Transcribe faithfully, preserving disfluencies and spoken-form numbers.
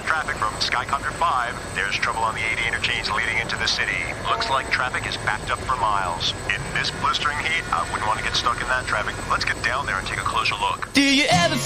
traffic from Skycopter five. There's trouble on the eighty interchange leading into the city. Looks like traffic is backed up for miles. In this blistering heat, I wouldn't want to get stuck in that traffic. Let's get down there and take a closer look. Do you ever